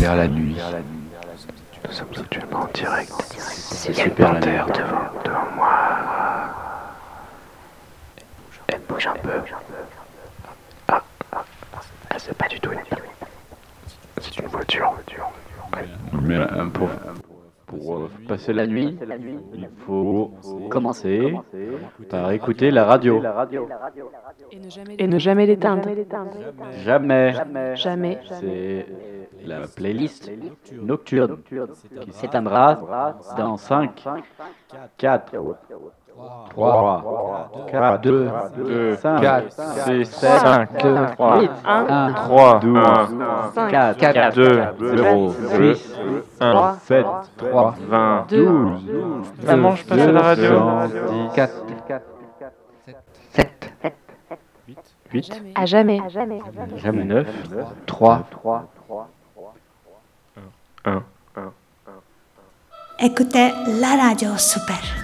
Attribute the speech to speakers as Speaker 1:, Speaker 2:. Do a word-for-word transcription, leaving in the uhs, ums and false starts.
Speaker 1: découvert la nuit. Nous sommes actuellement en direct. C'est super terre devant, devant moi. Elle bouge un peu. Ah, ah, ah, c'est pas du tout une c'est une voiture.
Speaker 2: Mais euh, pour, pour euh, passer la nuit, il faut commencer par écouter la radio.
Speaker 3: Et ne jamais l'éteindre.
Speaker 2: Jamais.
Speaker 3: Jamais.
Speaker 2: C'est la playlist nocturne qui s'éteindra dans cinq, quatre, trois, quatre, deux, cinq,
Speaker 1: quatre,
Speaker 2: six,
Speaker 1: sept,
Speaker 2: cinq,
Speaker 1: trois,
Speaker 2: huit,
Speaker 3: un,
Speaker 1: trois,
Speaker 2: douze,
Speaker 3: cinq,
Speaker 2: quatre,
Speaker 1: deux,
Speaker 2: zéro,
Speaker 1: six,
Speaker 3: trois,
Speaker 2: sept,
Speaker 1: trois,
Speaker 2: vingt,
Speaker 3: deux,
Speaker 2: douze,
Speaker 1: Vraiment, je passe à la radio.
Speaker 2: quatre,
Speaker 1: sept,
Speaker 2: huit,
Speaker 3: à jamais.
Speaker 2: jamais neuf,
Speaker 1: trois,
Speaker 2: un.
Speaker 4: Écoutez la radio super.